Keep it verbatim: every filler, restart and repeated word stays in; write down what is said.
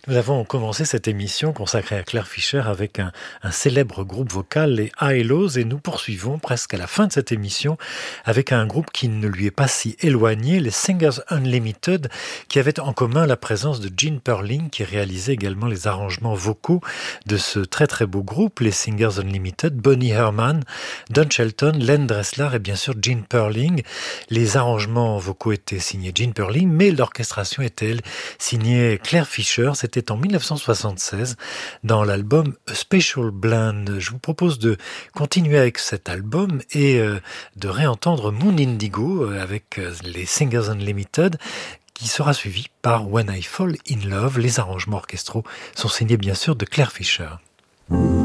Nous avons commencé cette émission consacrée à Claire Fischer avec un, un célèbre groupe vocal, les I L Os, et nous poursuivons presque à la fin de cette émission avec un groupe qui ne lui est pas si éloigné, les Singers Unlimited, qui avaient en commun la présence de Gene Perling, qui réalisait également les arrangements vocaux de ce très très beau groupe, les Singers Unlimited, Bonnie Herman, Don Shelton, Len Dressler et bien sûr Gene Perling. Les arrangements vocaux étaient signés Gene Perling, mais l'orchestration était elle signée Claire Fischer. C'était en dix-neuf cent soixante-seize dans l'album A Special Blend. Je vous propose de continuer avec cet album et euh, de réentendre Moon Indigo euh, avec euh, les Singers Unlimited, qui sera suivi par When I Fall in Love. Les arrangements orchestraux sont signés bien sûr de Claire Fischer.